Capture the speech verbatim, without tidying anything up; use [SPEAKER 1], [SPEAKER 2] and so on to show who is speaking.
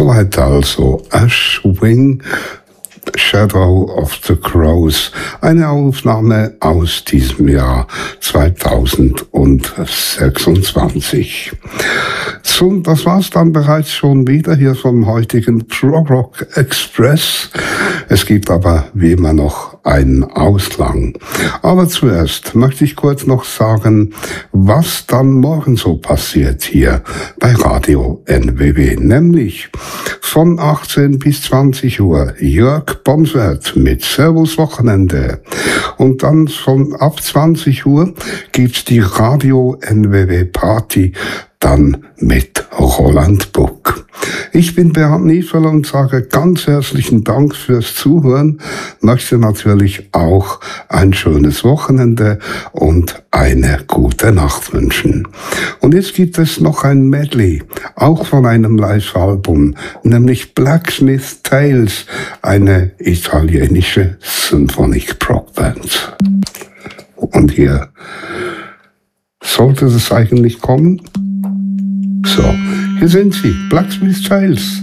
[SPEAKER 1] Soweit also Ash Wing, Shadow of the Crows, eine Aufnahme aus diesem Jahr zweitausendsechsundzwanzig. So, das war's dann bereits schon wieder hier vom heutigen Prog Rock Express. Es gibt aber wie immer noch einen Ausklang. Aber zuerst möchte ich kurz noch sagen, was dann morgen so passiert hier bei Radio N W W. Nämlich von achtzehn bis zwanzig Uhr Jörg Bomswert mit Servus Wochenende. Und dann von ab zwanzig Uhr gibt's die Radio N W W Party dann mit Roland Buck. Ich bin Bernd Niefel und sage ganz herzlichen Dank fürs Zuhören, möchte natürlich auch ein schönes Wochenende und eine gute Nacht wünschen. Und jetzt gibt es noch ein Medley, auch von einem Live-Album, nämlich Blacksmith Tales, eine italienische Symphonic Prog Band. Und hier sollte es eigentlich kommen. So, hier sind sie, Blacksmith Tales.